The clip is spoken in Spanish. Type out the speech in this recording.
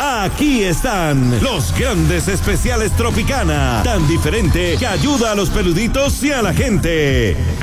Aquí están los grandes especiales Tropicana, tan diferente que ayuda a los peluditos y a la gente.